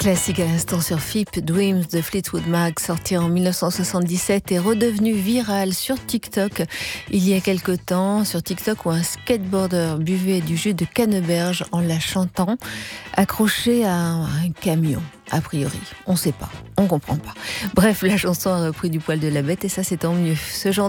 Classique à l'instant sur FIP, Dreams de Fleetwood Mac, sorti en 1977 et redevenu viral sur TikTok il y a quelque temps, sur TikTok où un skateboarder buvait du jus de canneberge en la chantant, accroché à un camion. A priori, on sait pas, on comprend pas. Bref, la chanson a repris du poil de la bête et ça c'est tant mieux. Ce genre